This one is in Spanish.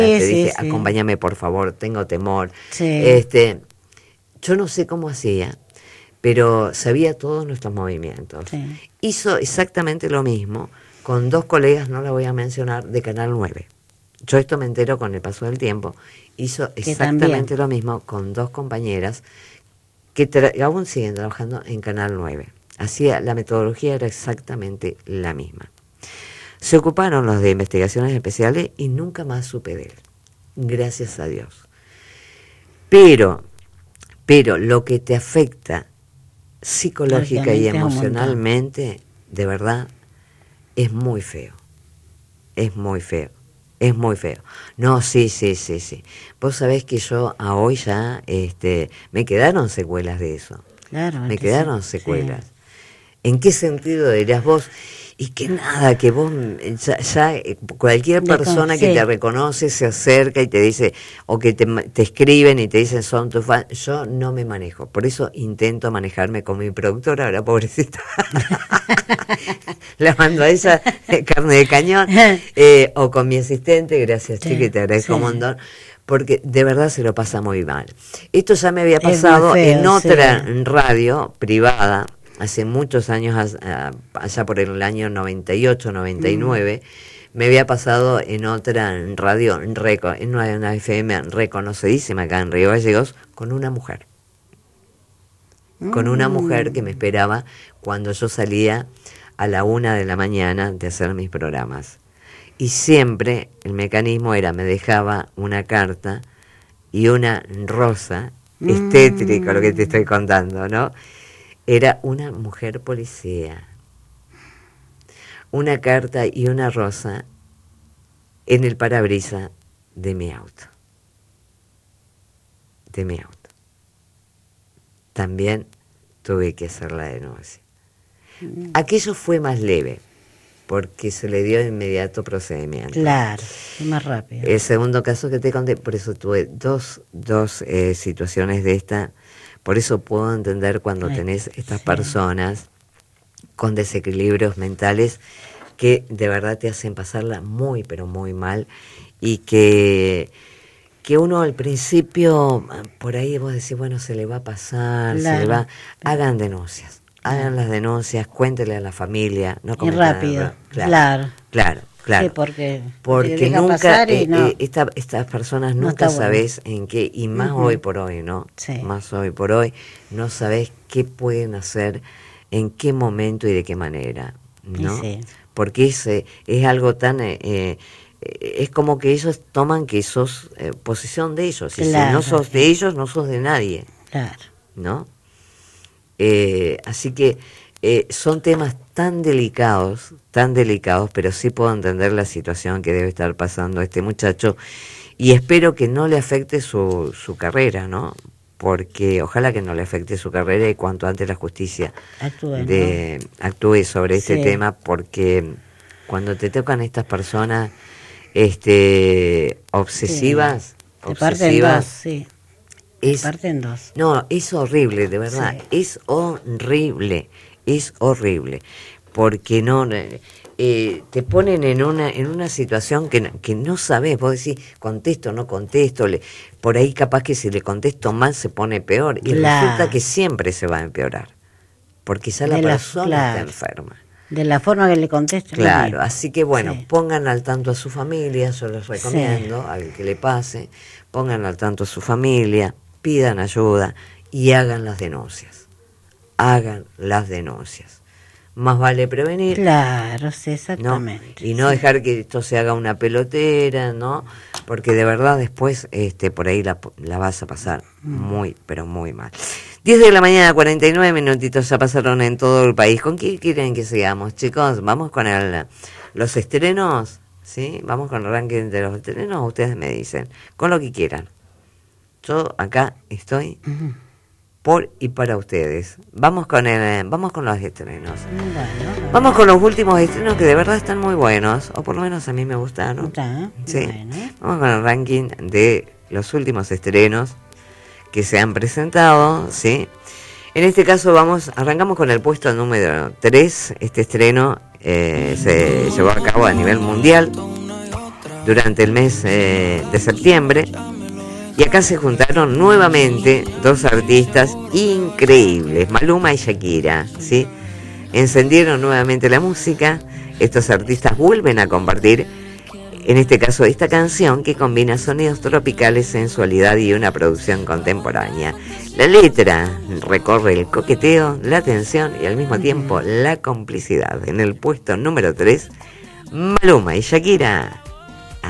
te dije, acompáñame por favor, tengo temor. Sí. Yo no sé cómo hacía, pero sabía todos nuestros movimientos. Sí. Hizo exactamente lo mismo con dos colegas, no la voy a mencionar, de Canal 9. Yo esto me entero con el paso del tiempo. Hizo exactamente lo mismo con dos compañeras que aún siguen trabajando en Canal 9. La metodología era exactamente la misma. Se ocuparon los de investigaciones especiales y nunca más supe de él. Gracias a Dios. Pero lo que te afecta psicológica y emocionalmente, de verdad, es muy feo. Es muy feo. Es muy feo. No, sí. Vos sabés que yo a hoy ya me quedaron secuelas de eso. Claro. Me quedaron secuelas. Sí. ¿En qué sentido dirás vos? Y que nada, que vos ya cualquier persona que te reconoce se acerca y te dice, o que te escriben y te dicen son tus fans. Yo no me manejo, por eso intento manejarme con mi productora, ahora pobrecita. La mando a ella, carne de cañón, o con mi asistente, gracias Chiqui, te agradezco un montón, porque de verdad se lo pasa muy mal. Esto ya me había pasado en otra radio privada, hace muchos años, allá por el año 98, 99, me había pasado en otra radio, en una FM reconocidísima acá en Río Gallegos, con una mujer. Con una mujer que me esperaba cuando yo salía a la 1 de la mañana de hacer mis programas. Y siempre el mecanismo era, me dejaba una carta y una rosa, estétrico lo que te estoy contando, ¿no? Era una mujer policía. Una carta y una rosa en el parabrisas de mi auto. También tuve que hacer la denuncia. Aquello fue más leve, porque se le dio de inmediato procedimiento. Claro, fue más rápido. El segundo caso que te conté, por eso tuve dos situaciones de esta. Por eso puedo entender cuando tenés estas personas con desequilibrios mentales que de verdad te hacen pasarla muy, pero muy mal, y que uno al principio, por ahí vos decís, bueno, se le va a pasar, se le va. Hagan denuncias, hagan las denuncias, cuéntele a la familia. No y rápido, claro. Sí, porque nunca, estas personas nunca sabés en qué, y más hoy por hoy, ¿no? Sí. Más hoy por hoy, no sabés qué pueden hacer, en qué momento y de qué manera, ¿no? Sí. Porque es algo tan... es como que ellos toman que sos posesión de ellos, y si no sos de ellos, no sos de nadie. Claro. ¿No? Así que son temas tan delicados, pero sí puedo entender la situación que debe estar pasando este muchacho, y espero que no le afecte su carrera, ¿no? Porque ojalá que no le afecte su carrera y cuanto antes la justicia actúe sobre este tema, porque cuando te tocan estas personas obsesivas, te parten dos, sí. Parten dos. No, es horrible, de verdad, es horrible, porque no te ponen en una situación que no sabes, vos decís, contesto o no contesto, por ahí capaz que si le contesto mal se pone peor, y resulta que siempre se va a empeorar, porque ya la persona está enferma. De la forma que le contesto. Claro, así que bueno, pongan al tanto a su familia, yo les recomiendo, al que le pase, pongan al tanto a su familia, pidan ayuda y hagan las denuncias. Más vale prevenir. Claro, sí, exactamente. ¿No? Y no dejar que esto se haga una pelotera, ¿no? Porque de verdad después por ahí la vas a pasar muy, pero muy mal. 10 de la mañana, 49 minutitos ya pasaron en todo el país. ¿Con qué quieren que sigamos, chicos? ¿Vamos con los estrenos? ¿Sí? ¿Vamos con el ranking de los estrenos? Ustedes me dicen, con lo que quieran. Yo acá estoy por y para ustedes. Vamos con los estrenos. Vamos con los últimos estrenos que de verdad están muy buenos, o por lo menos a mí me gustaron. Sí. Vamos con el ranking de los últimos estrenos que se han presentado, ¿sí? En este caso arrancamos con el puesto número 3. Este estreno se llevó a cabo a nivel mundial. durante el mes de septiembre. Y acá se juntaron nuevamente dos artistas increíbles, Maluma y Shakira, ¿sí? Encendieron nuevamente la música. Estos artistas vuelven a compartir, en este caso, esta canción que combina sonidos tropicales, sensualidad y una producción contemporánea. La letra recorre el coqueteo, la tensión y al mismo tiempo la complicidad. En el puesto número 3, Maluma y Shakira,